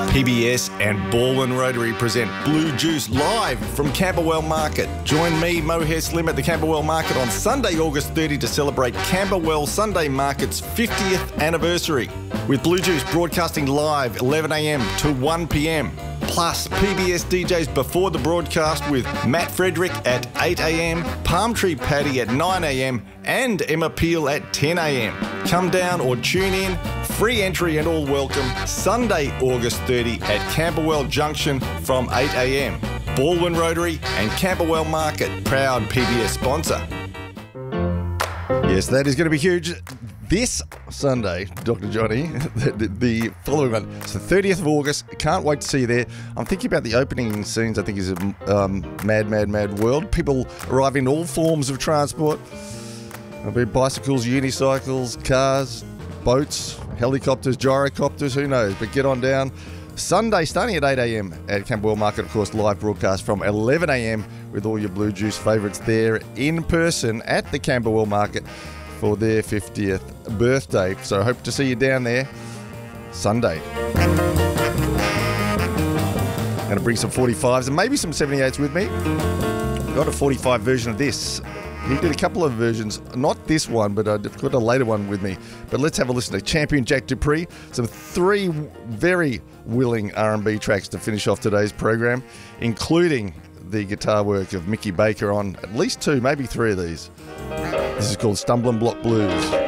PBS and Baldwin Rotary present Blue Juice live from Camberwell Market. Join me, Moher Slim, at the Camberwell Market on Sunday, August 30 to celebrate Camberwell Sunday Market's 50th anniversary. With Blue Juice broadcasting live 11 a.m. to 1 p.m. Plus PBS DJs before the broadcast with Matt Frederick at 8 a.m, Palm Tree Paddy at 9 a.m, and Emma Peel at 10 a.m. Come down or tune in. Free entry and all welcome. Sunday, August 30 at Camberwell Junction from 8 a.m. Baldwin Rotary and Camberwell Market, proud PBS sponsor. Yes, that is going to be huge. This Sunday, Dr. Johnny, the following one, it's the 30th of August. Can't wait to see you there. I'm thinking about the opening scenes. I think is a mad world. People arrive in all forms of transport. There'll be bicycles, unicycles, cars, boats, helicopters, gyrocopters, who knows. But get on down. Sunday, starting at 8 a.m. at Camberwell Market, of course, live broadcast from 11 a.m. with all your Blue Juice favourites there in person at the Camberwell Market for their 50th birthday. So I hope to see you down there Sunday. Going to bring some 45s and maybe some 78s with me. Got a 45 version of this. He did a couple of versions, not this one, but I've got a later one with me. But let's have a listen to Champion Jack Dupree. Some three very willing R&B tracks to finish off today's program, including the guitar work of Mickey Baker on at least two, maybe three of these. This is called Stumbling Block Blues.